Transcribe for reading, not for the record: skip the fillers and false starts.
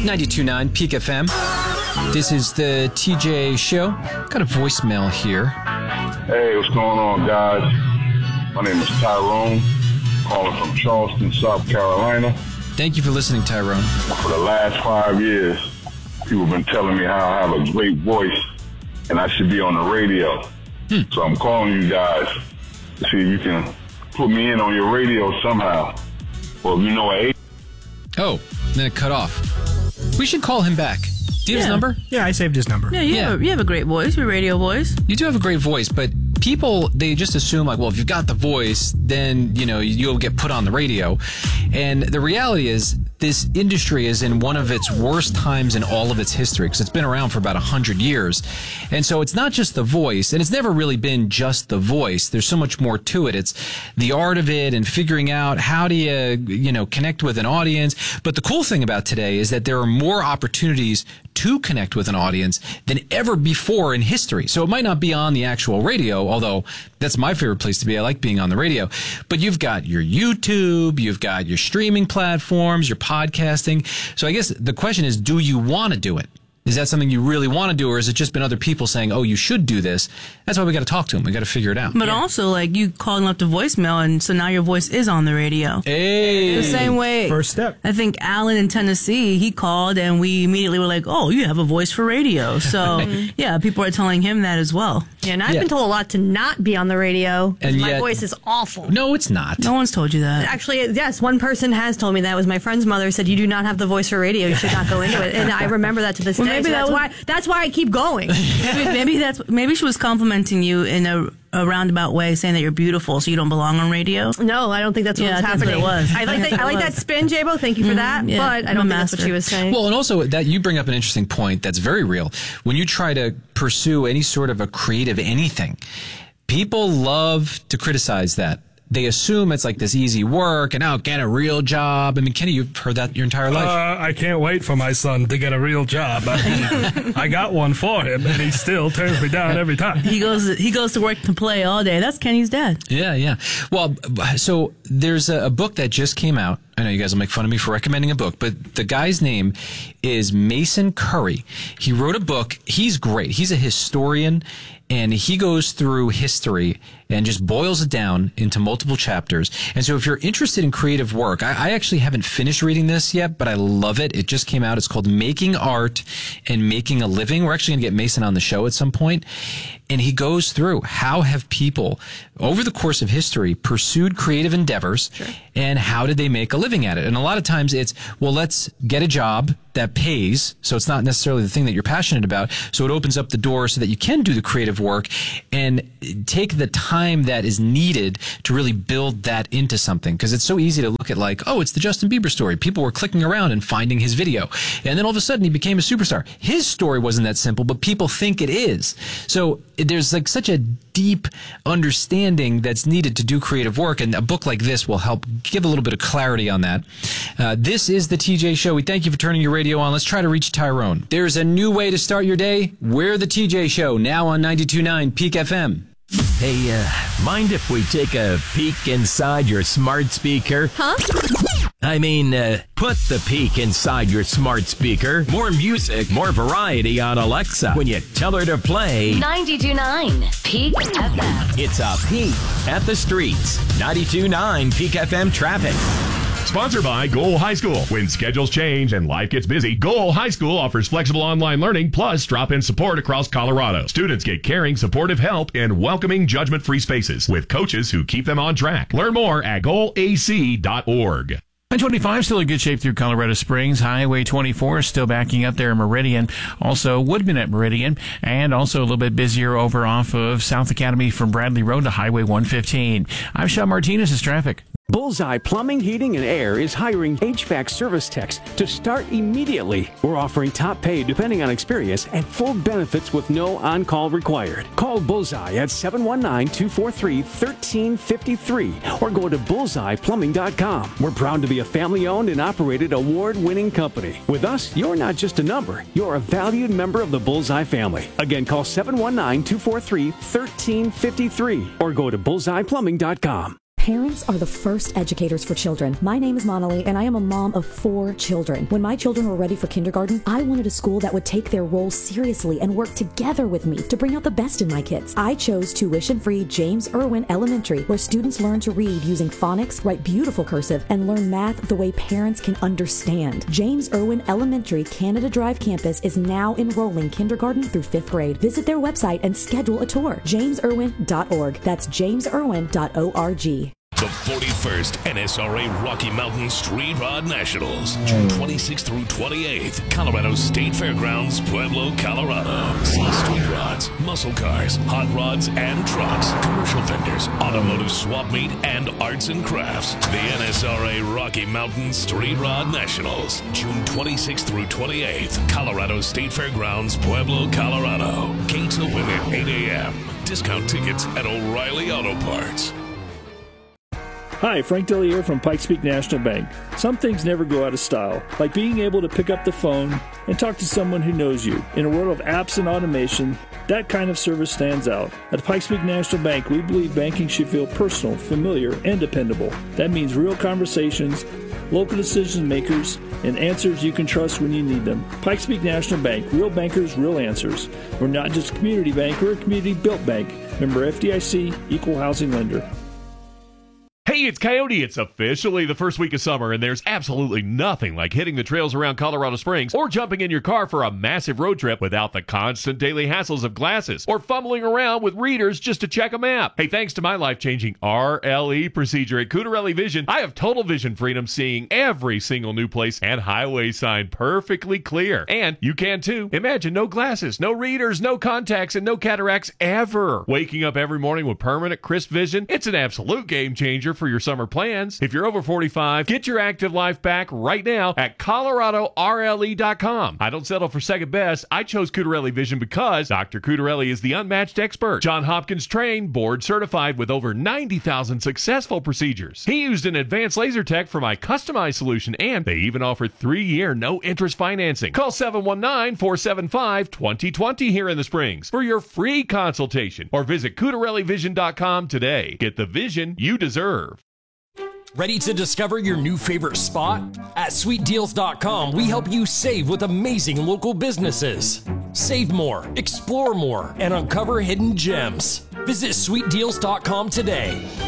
92.9 Peak FM. This is the TJ Show. Got a voicemail here. Hey, what's going on, guys? My name is Tyrone, calling from Charleston, South Carolina. Thank you for listening, Tyrone. For the last 5 years, people have been telling me how I have a great voice and I should be on the radio. So I'm calling you guys to see if you can put me in on your radio somehow. Or if you know a... Oh, then it cut off. We should call him back. Do you have his number? Yeah, I saved his number. Yeah, you have a great voice, your radio voice. You do have a great voice, but people, they just assume like, well, if you've got the voice, then, you know, you'll get put on the radio. And the reality is this industry is in one of its worst times in all of its history because it's been around for about 100 years. And so it's not just the voice, and it's never really been just the voice. There's so much more to it. It's the art of it and figuring out how do you connect with an audience. But the cool thing about today is that there are more opportunities to connect with an audience than ever before in history. So it might not be on the actual radio, although that's my favorite place to be. I like being on the radio. But you've got your YouTube, you've got your streaming platforms, your podcasting. So I guess the question is, do you want to do it? Is that something you really want to do, or has it just been other people saying, oh, you should do this? That's why we got to talk to them. We got to figure it out. But also, like, you called and left a voicemail, and so now your voice is on the radio. Hey. The same way. First step. I think Alan in Tennessee, he called, and we immediately were like, oh, you have a voice for radio. So, yeah, people are telling him that as well. Yeah, and I've been told a lot to not be on the radio. And my yet, voice is awful. No, it's not. No one's told you that. Actually, yes, one person has told me that. It was my friend's mother said, you do not have the voice for radio. You should not go into it. And I remember that to this day. Maybe So that's why I keep going. maybe she was complimenting you in a roundabout way, saying that you're beautiful, so you don't belong on radio. No, I don't think that's what was happening. That's what it was. I like that spin, J-Bo. Thank you for that. Yeah, but I don't think that's what she was saying. Well, and also that you bring up an interesting point that's very real. When you try to pursue any sort of a creative anything, people love to criticize that. They assume it's like this easy work and get a real job. I mean, Kenny, you've heard that your entire life. I can't wait for my son to get a real job. I got one for him, and he still turns me down every time. He goes to work to play all day. That's Kenny's dad. Yeah. Well, so there's a book that just came out. I know you guys will make fun of me for recommending a book, but the guy's name is Mason Curry. He wrote a book. He's great. He's a historian, and he goes through history and just boils it down into multiple chapters. And so if you're interested in creative work, I actually haven't finished reading this yet, but I love it. It just came out. It's called Making Art and Making a Living. We're actually going to get Mason on the show at some point. And he goes through how have people over the course of history pursued creative endeavors, and how did they make a living at it? And a lot of times it's, well, let's get a job that pays. So it's not necessarily the thing that you're passionate about. So it opens up the door so that you can do the creative work and take the time that is needed to really build that into something. Because it's so easy to look at like, oh, it's the Justin Bieber story. People were clicking around and finding his video. And then all of a sudden he became a superstar. His story wasn't that simple, but people think it is. So there's like such a deep understanding that's needed to do creative work, and a book like this will help give a little bit of clarity on that. This is the TJ Show. We thank you for turning your radio on. Let's try to reach Tyrone. There's a new way to start your day. We're the TJ Show, now on 92.9 Peak FM. Hey, mind if we take a peek inside your smart speaker? Huh? I mean, put the peek inside your smart speaker. More music, more variety on Alexa when you tell her to play 92.9 Peak FM. It's a peek at the streets. 92.9 Peak FM traffic. Sponsored by Goal High School. When schedules change and life gets busy, Goal High School offers flexible online learning plus drop-in support across Colorado. Students get caring, supportive help and welcoming, judgment-free spaces with coaches who keep them on track. Learn more at goalac.org. I-25 still in good shape through Colorado Springs. Highway 24 still backing up there in Meridian. Also Woodman at Meridian. And also a little bit busier over off of South Academy from Bradley Road to Highway 115. I'm Sean Martinez. It's traffic. Bullseye Plumbing, Heating, and Air is hiring HVAC service techs to start immediately. We're offering top pay depending on experience and full benefits with no on-call required. Call Bullseye at 719-243-1353 or go to bullseyeplumbing.com. We're proud to be a family-owned and operated award-winning company. With us, you're not just a number. You're a valued member of the Bullseye family. Again, call 719-243-1353 or go to bullseyeplumbing.com. Parents are the first educators for children. My name is Monali, and I am a mom of 4 children. When my children were ready for kindergarten, I wanted a school that would take their role seriously and work together with me to bring out the best in my kids. I chose tuition-free James Irwin Elementary, where students learn to read using phonics, write beautiful cursive, and learn math the way parents can understand. James Irwin Elementary, Canada Drive campus is now enrolling kindergarten through 5th grade. Visit their website and schedule a tour. jamesirwin.org. That's jamesirwin.org. The 41st NSRA Rocky Mountain Street Rod Nationals, June 26th through 28th, Colorado State Fairgrounds, Pueblo, Colorado. See street rods, muscle cars, hot rods and trucks, commercial vendors, automotive swap meet, and arts and crafts. The NSRA Rocky Mountain Street Rod Nationals, June 26th through 28th, Colorado State Fairgrounds, Pueblo, Colorado. Gates open at 8 a.m. Discount tickets at O'Reilly Auto Parts. Hi, Frank Dellier from Pikes Peak National Bank. Some things never go out of style, like being able to pick up the phone and talk to someone who knows you. In a world of apps and automation, that kind of service stands out. At Pikes Peak National Bank, we believe banking should feel personal, familiar, and dependable. That means real conversations, local decision makers, and answers you can trust when you need them. Pikes Peak National Bank, real bankers, real answers. We're not just a community bank, we're a community-built bank. Member FDIC, equal housing lender. Hey, it's Coyote. It's officially the first week of summer, and there's absolutely nothing like hitting the trails around Colorado Springs or jumping in your car for a massive road trip without the constant daily hassles of glasses or fumbling around with readers just to check a map. Hey, thanks to my life-changing RLE procedure at Cutarelli Vision, I have total vision freedom, seeing every single new place and highway sign perfectly clear. And you can too. Imagine no glasses, no readers, no contacts, and no cataracts ever. Waking up every morning with permanent crisp vision, it's an absolute game changer for your summer plans. If you're over 45, get your active life back right now at ColoradoRLE.com. I don't settle for second best. I chose Cutarelli Vision because Dr. Cutarelli is the unmatched expert. John Hopkins trained, board certified with over 90,000 successful procedures. He used an advanced laser tech for my customized solution, and they even offer 3-year no-interest financing. Call 719-475-2020 here in the Springs for your free consultation, or visit CutarelliVision.com today. Get the vision you deserve. Ready to discover your new favorite spot? At SweetDeals.com, we help you save with amazing local businesses. Save more, explore more, and uncover hidden gems. Visit SweetDeals.com today.